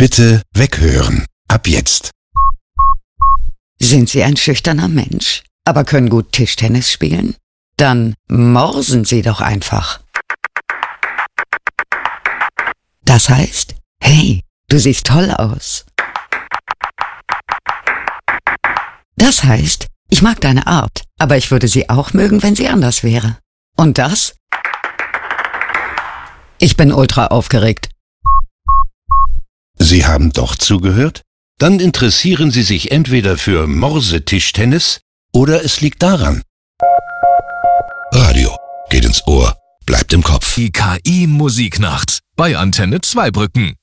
Bitte weghören. Ab jetzt. Sind Sie ein schüchterner Mensch, aber können gut Tischtennis spielen? Dann morsen Sie doch einfach. Das heißt, hey, du siehst toll aus. Das heißt, ich mag deine Art, aber ich würde sie auch mögen, wenn sie anders wäre. Und das? Ich bin ultra aufgeregt. Sie haben doch zugehört? Dann interessieren Sie sich entweder für Morsetischtennis oder es liegt daran. Radio geht ins Ohr, bleibt im Kopf. Die KI Musiknacht bei Antenne Zweibrücken.